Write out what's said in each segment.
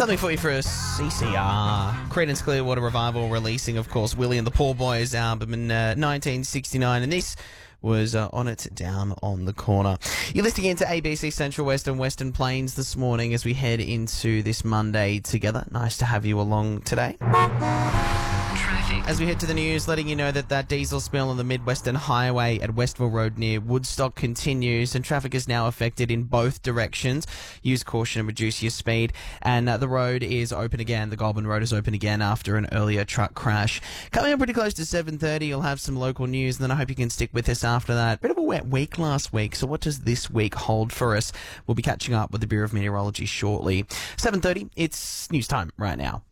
Something for you for a CCR. Creedence Clearwater Revival releasing, of course, Willie and the Poor Boys album in 1969, and this was On It Down on the Corner. You're listening into ABC Central West and Western Plains this morning as we head into this Monday together. Nice to have you along today. As we head to the news, letting you know that diesel spill on the Midwestern Highway at Westville Road near Woodstock continues, and traffic is now affected in both directions. Use caution and reduce your speed. And the road is open again. The Goulburn Road is open again after an earlier truck crash. Coming up pretty close to 7:30, you'll have some local news, and then I hope you can stick with us after that. Bit of a wet week last week, so what does this week hold for us? We'll be catching up with the Bureau of Meteorology shortly. 7:30, it's news time right now.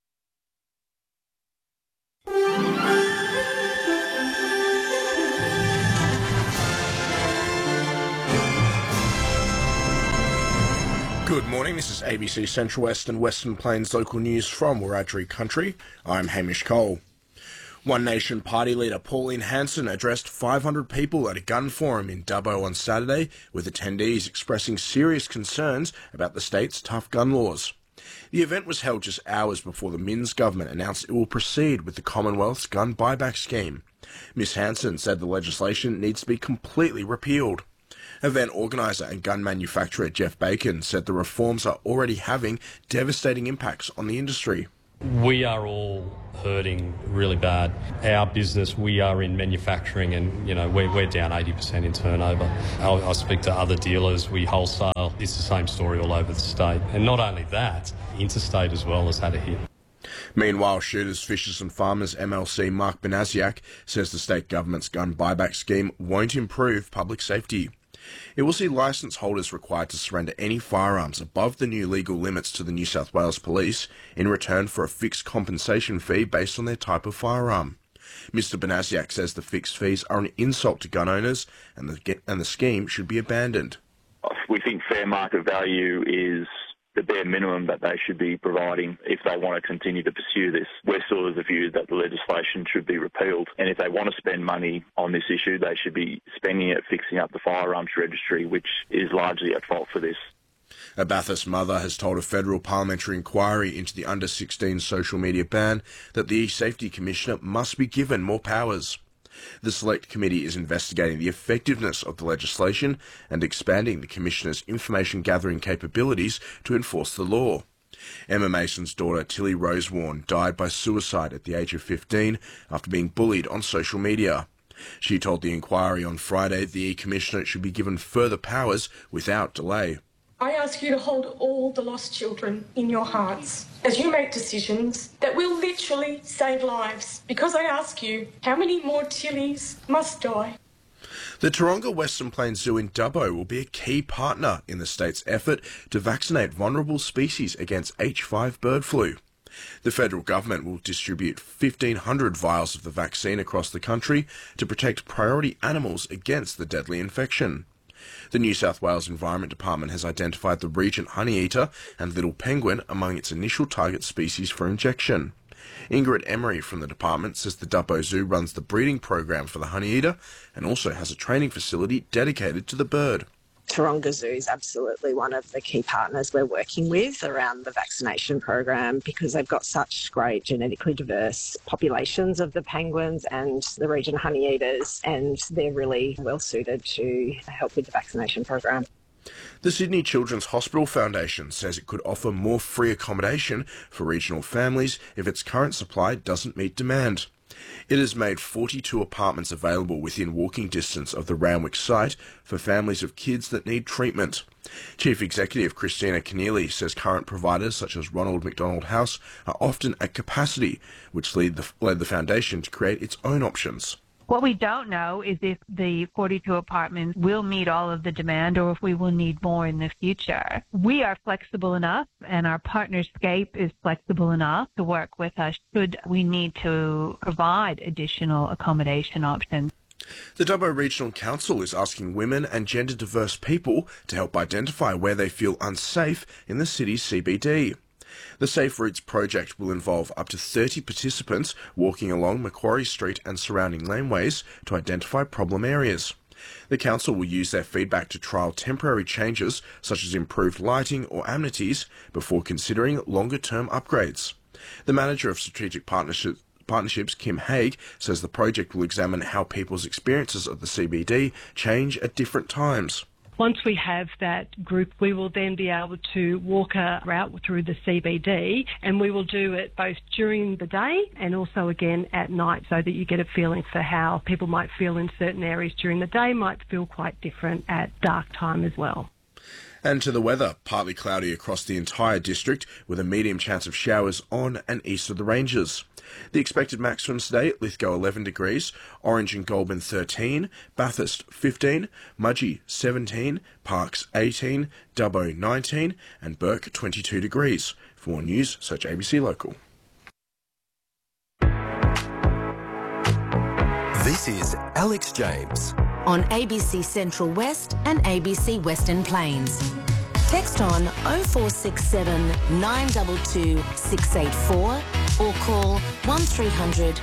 Good morning, this is ABC Central West and Western Plains local news from Wiradjuri Country. I'm Hamish Cole. One Nation Party leader Pauline Hanson addressed 500 people at a gun forum in Dubbo on Saturday, with attendees expressing serious concerns about the state's tough gun laws. The event was held just hours before the Minns government announced it will proceed with the Commonwealth's gun buyback scheme. Ms Hanson said the legislation needs to be completely repealed. Event organiser and gun manufacturer Jeff Bacon said the reforms are already having devastating impacts on the industry. We are all hurting really bad. Our business, we are in manufacturing, and we're down 80% in turnover. I speak to other dealers, we wholesale. It's the same story all over the state. And not only that, interstate as well has had a hit. Meanwhile, Shooters, Fishers and Farmers MLC Mark Benasiak says the state government's gun buyback scheme won't improve public safety. It will see licence holders required to surrender any firearms above the new legal limits to the New South Wales Police in return for a fixed compensation fee based on their type of firearm. Mr Benasiak says the fixed fees are an insult to gun owners and the scheme should be abandoned. We think fair market value is the bare minimum that they should be providing if they want to continue to pursue this. We're still of the view that the legislation should be repealed, and if they want to spend money on this issue, they should be spending it fixing up the firearms registry, which is largely at fault for this. A Bathurst mother has told a federal parliamentary inquiry into the under-16 social media ban that the E-Safety Commissioner must be given more powers. The Select Committee is investigating the effectiveness of the legislation and expanding the Commissioner's information-gathering capabilities to enforce the law. Emma Mason's daughter, Tilly Rosewarne, died by suicide at the age of 15 after being bullied on social media. She told the inquiry on Friday the E-Commissioner should be given further powers without delay. I ask you to hold all the lost children in your hearts as you make decisions that will literally save lives. Because I ask you, how many more Tillys must die? The Taronga Western Plains Zoo in Dubbo will be a key partner in the state's effort to vaccinate vulnerable species against H5 bird flu. The federal government will distribute 1,500 vials of the vaccine across the country to protect priority animals against the deadly infection. The New South Wales Environment Department has identified the Regent honeyeater and little penguin among its initial target species for injection. Ingrid Emery from the department says the Dubbo Zoo runs the breeding program for the honeyeater and also has a training facility dedicated to the bird. Taronga Zoo is absolutely one of the key partners we're working with around the vaccination program because they've got such great genetically diverse populations of the penguins and the Regent honeyeaters, and they're really well suited to help with the vaccination program. The Sydney Children's Hospital Foundation says it could offer more free accommodation for regional families if its current supply doesn't meet demand. It has made 42 apartments available within walking distance of the Randwick site for families of kids that need treatment. Chief Executive Christina Keneally says current providers such as Ronald McDonald House are often at capacity, which led the foundation to create its own options. What we don't know is if the 42 apartments will meet all of the demand or if we will need more in the future. We are flexible enough, and our partner Scape is flexible enough to work with us should we need to provide additional accommodation options. The Dubbo Regional Council is asking women and gender-diverse people to help identify where they feel unsafe in the city's CBD. The Safe Routes project will involve up to 30 participants walking along Macquarie Street and surrounding laneways to identify problem areas. The council will use their feedback to trial temporary changes such as improved lighting or amenities before considering longer-term upgrades. The manager of Strategic Partnerships, Kim Haig, says the project will examine how people's experiences of the CBD change at different times. Once we have that group, we will then be able to walk a route through the CBD, and we will do it both during the day and also again at night, so that you get a feeling for how people might feel in certain areas during the day might feel quite different at dark time as well. And to the weather, partly cloudy across the entire district with a medium chance of showers on and east of the ranges. The expected maximums today at Lithgow 11 degrees, Orange and Goulburn 13, Bathurst 15, Mudgee 17, Parkes 18, Dubbo 19 and Burke 22 degrees. For more news, search ABC Local. This is Alex James on ABC Central West and ABC Western Plains. Text on 0467 922 684 or call 1300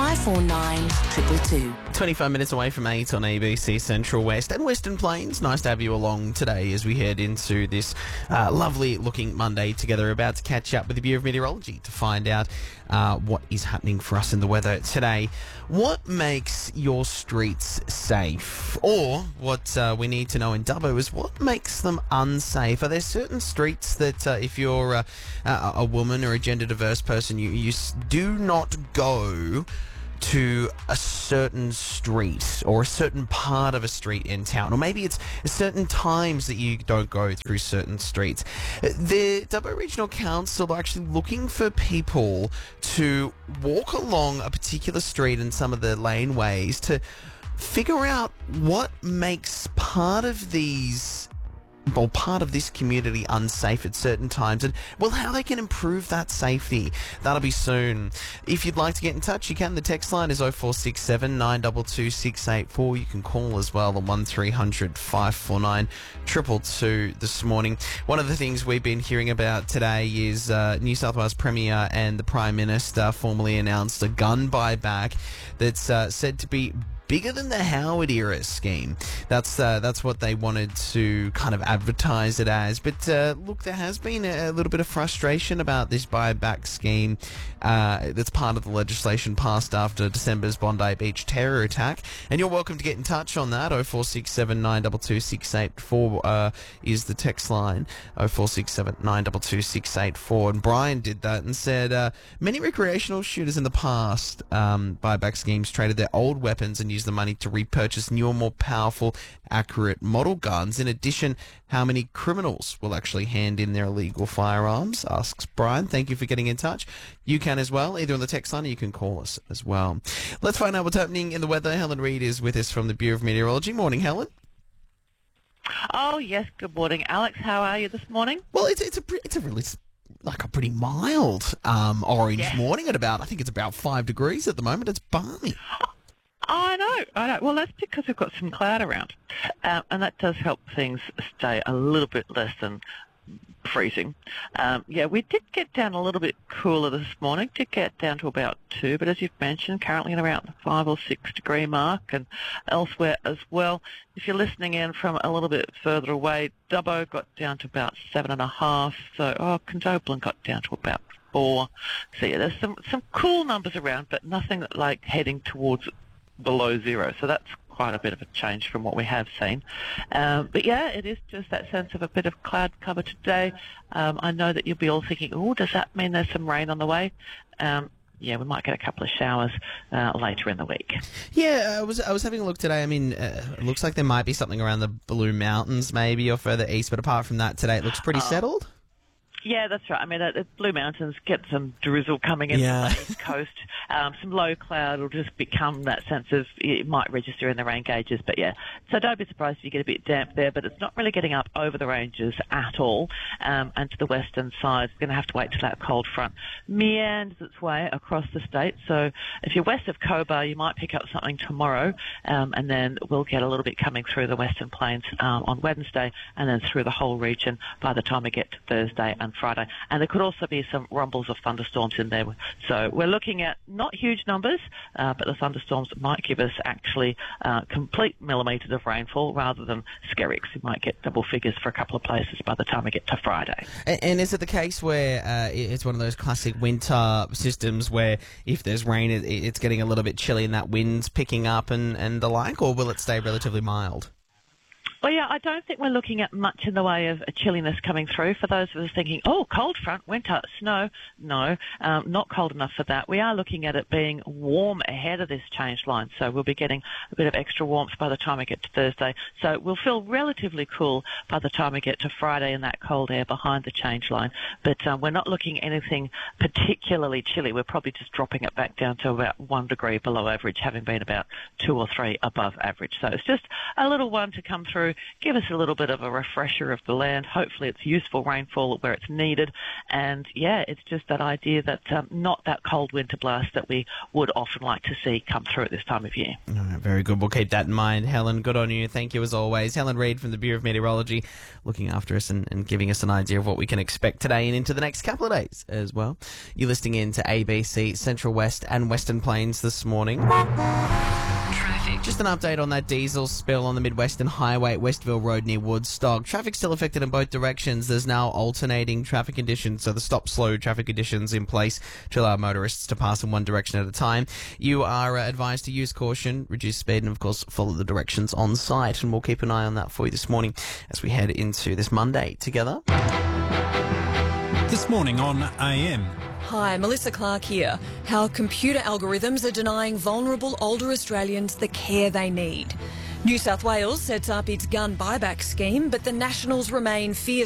549 222. 25 minutes away from 8 on ABC Central West and Western Plains. Nice to have you along today as we head into this lovely looking Monday together. About to catch up with the Bureau of Meteorology to find out what is happening for us in the weather today. What makes your streets safe? Or what we need to know in Dubbo is what makes them unsafe? Are there certain streets that if you're a woman or a gender diverse person, you do not go to a certain street or a certain part of a street in town, or maybe it's certain times that you don't go through certain streets? The Dubbo Regional Council are actually looking for people to walk along a particular street and some of the laneways to figure out what makes part of this community unsafe at certain times, and how they can improve that safety. That'll be soon. If you'd like to get in touch, you can. The text line is 0467 922 684. You can call as well on 1300 549 222 this morning. One of the things we've been hearing about today is New South Wales Premier and the Prime Minister formally announced a gun buyback that's said to be bigger than the Howard era scheme. That's what they wanted to kind of advertise it as. But look, there has been a little bit of frustration about this buyback scheme that's part of the legislation passed after December's Bondi Beach terror attack. And you're welcome to get in touch on that. 0467 922 684 is the text line. 0467 922 684. And Brian did that and said many recreational shooters in the past buyback schemes traded their old weapons and used the money to repurchase newer, more powerful, accurate model guns. In addition, how many criminals will actually hand in their illegal firearms? Asks Brian. Thank you for getting in touch. You can as well, either on the text line or you can call us as well. Let's find out what's happening in the weather. Helen Reid is with us from the Bureau of Meteorology. Morning, Helen. Oh, yes. Good morning, Alex. How are you this morning? Well, it's a really like a pretty mild orange morning at about, I think it's about 5 degrees at the moment. It's balmy. I know. Well, that's because we've got some cloud around, and that does help things stay a little bit less than freezing. We did get down a little bit cooler this morning, did get down to about 2, but as you've mentioned, currently at around the 5 or 6 degree mark, and elsewhere as well. If you're listening in from a little bit further away, Dubbo got down to about 7.5, so Condobolin got down to about 4. So yeah, there's some cool numbers around, but nothing like heading towards below 0, so that's quite a bit of a change from what we have seen. But yeah, it is just that sense of a bit of cloud cover today. I know that you'll be all thinking, does that mean there's some rain on the way? We might get a couple of showers later in the week. Yeah, I was having a look today. I mean, it looks like there might be something around the Blue Mountains maybe or further east, but apart from that today it looks pretty settled. Yeah, that's right. I mean, the Blue Mountains get some drizzle coming in from the east coast. Some low cloud will just become that sense of it might register in the rain gauges. But yeah, so don't be surprised if you get a bit damp there. But it's not really getting up over the ranges at all. And to the western side, it's going to have to wait till that cold front meanders its way across the state. So if you're west of Cobar, you might pick up something tomorrow. And then we'll get a little bit coming through the Western Plains on Wednesday and then through the whole region by the time we get to Thursday and around Friday. And there could also be some rumbles of thunderstorms in there. So we're looking at not huge numbers, but the thunderstorms might give us actually complete millimetres of rainfall rather than skerricks. We might get double figures for a couple of places by the time we get to Friday. And is it the case where it's one of those classic winter systems where if there's rain, it's getting a little bit chilly and that wind's picking up and the like, or will it stay relatively mild? Well, yeah, I don't think we're looking at much in the way of chilliness coming through. For those of us thinking, oh, cold front, winter, snow, no, not cold enough for that. We are looking at it being warm ahead of this change line, so we'll be getting a bit of extra warmth by the time we get to Thursday. So we'll feel relatively cool by the time we get to Friday in that cold air behind the change line. But we're not looking at anything particularly chilly. We're probably just dropping it back down to about 1 degree below average, having been about 2 or 3 above average. So it's just a little one to come through, give us a little bit of a refresher of the land. Hopefully it's useful rainfall where it's needed. And, yeah, it's just that idea that not that cold winter blast that we would often like to see come through at this time of year. All right, very good. We'll keep that in mind. Helen, good on you. Thank you as always. Helen Reid from the Bureau of Meteorology looking after us and giving us an idea of what we can expect today and into the next couple of days as well. You're listening in to ABC Central West and Western Plains this morning. Just an update on that diesel spill on the Midwestern Highway at Westville Road near Woodstock. Traffic still affected in both directions. There's now alternating traffic conditions, so the stop-slow traffic conditions in place to allow motorists to pass in one direction at a time. You are advised to use caution, reduce speed, and of course follow the directions on site. And we'll keep an eye on that for you this morning as we head into this Monday together. This morning on AM. Hi, Melissa Clark here. How computer algorithms are denying vulnerable older Australians the care they need. New South Wales sets up its gun buyback scheme, but the Nationals remain fierce